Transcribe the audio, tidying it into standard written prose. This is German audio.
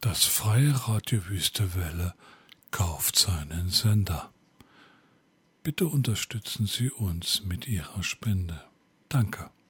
Das Freie Radio Wüstewelle kauft seinen Sender. Bitte unterstützen Sie uns mit Ihrer Spende. Danke.